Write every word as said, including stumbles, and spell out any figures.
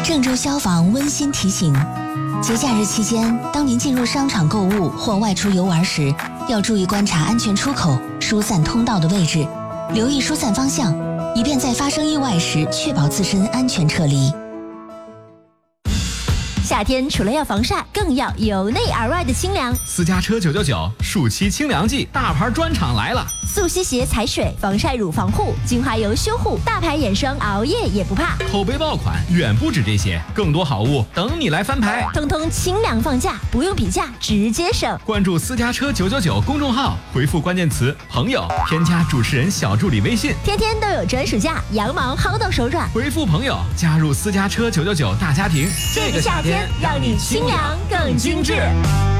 郑州消防温馨提醒：节假日期间，当您进入商场购物或外出游玩时，要注意观察安全出口、疏散通道的位置，留意疏散方向，以便在发生意外时确保自身安全撤离。 夏天除了要防晒，更要由内而外的清凉。 私家车九九九暑期清凉季大牌专场来了， 速吸鞋踩水，防晒乳防护，精华油修护，大牌眼霜熬夜也不怕。 口碑爆款远不止这些，更多好物等你来翻牌， 通通清凉放价，不用比价直接省。 关注私家车九九九公众号，回复关键词朋友，添加主持人小助理微信， 天天都有专属价，羊毛薅到手软。 回复朋友加入私家车九九九大家庭， 这个夏天让你清凉更精致。